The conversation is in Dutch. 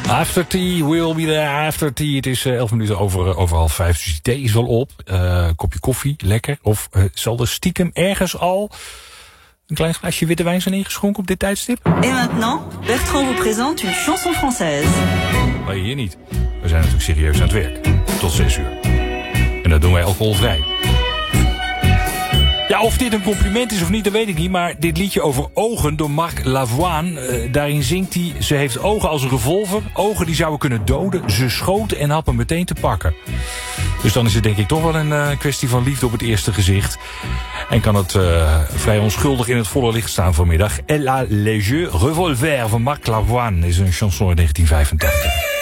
After tea, we'll be there after tea. Het is 11 minuten over 5, dus die thee is wel op. Kopje koffie, lekker. Of zal er stiekem ergens al een klein glaasje witte wijn zijn ingeschonken op dit tijdstip? Et maintenant, Bertrand vous présente une chanson française. Nee, hier niet. We zijn natuurlijk serieus aan het werk. Tot 6 uur. En dat doen wij alcoholvrij. Ja, of dit een compliment is of niet, dat weet ik niet. Maar dit liedje over ogen door Marc Lavoine, daarin zingt hij: ze heeft ogen als een revolver. Ogen die zouden kunnen doden. Ze schoot en had hem meteen te pakken. Dus dan is het denk ik toch wel een kwestie van liefde op het eerste gezicht. En kan het vrij onschuldig in het volle licht staan vanmiddag. Elle a les yeux revolver van Marc Lavoine is een chanson uit 1985.